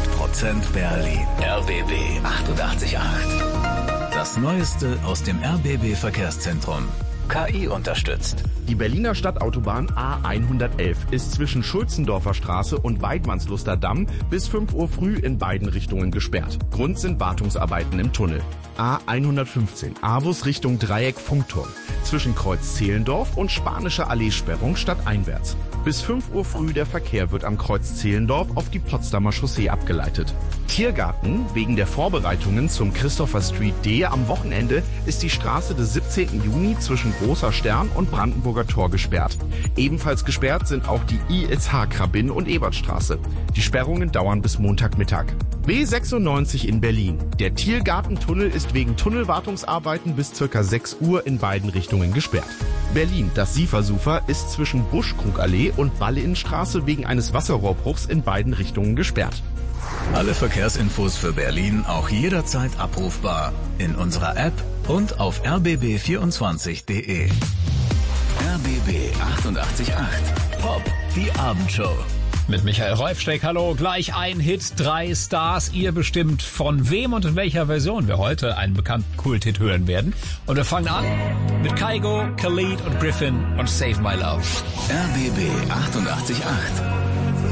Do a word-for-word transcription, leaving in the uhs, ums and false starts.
Prozent Berlin. R B B achtundachtzig Komma acht. Das Neueste aus dem R B B Verkehrszentrum. K I unterstützt. Die Berliner Stadtautobahn A hundertelf ist zwischen Schulzendorfer Straße und Weidmannsluster Damm bis fünf Uhr früh in beiden Richtungen gesperrt. Grund sind Wartungsarbeiten im Tunnel. A hundertfünfzehn, Avus Richtung Dreieck Funkturm. Zwischen Kreuz Zehlendorf und Spanische Allee-Sperrung stadteinwärts. Bis fünf Uhr früh der Verkehr wird am Kreuz Zehlendorf auf die Potsdamer Chaussee abgeleitet. Tiergarten, wegen der Vorbereitungen zum Christopher Street D am Wochenende ist die Straße des siebzehnten Juni zwischen Großer Stern und Brandenburger Tor gesperrt. Ebenfalls gesperrt sind auch die I S H-Krabin und Ebertstraße. Die Sperrungen dauern bis Montagmittag. B sechsundneunzig in Berlin. Der Tiergartentunnel ist wegen Tunnelwartungsarbeiten bis ca. sechs Uhr in beiden Richtungen gesperrt. Berlin, das Siefersufer, ist zwischen Buschkrugallee und Balleinnenstraße wegen eines Wasserrohrbruchs in beiden Richtungen gesperrt. Alle Verkehrsinfos für Berlin auch jederzeit abrufbar in unserer App und auf r b b vierundzwanzig punkt de. R B B achtundachtzig Komma acht. Pop, die Abendshow. Mit Michael Reufsteck, hallo, gleich ein Hit, drei Stars. Ihr bestimmt, von wem und in welcher Version wir heute einen bekannten Kulthit hören werden. Und wir fangen an mit Kygo, Khalid und Griffin und Save My Love. R B B achtundachtzig Komma acht.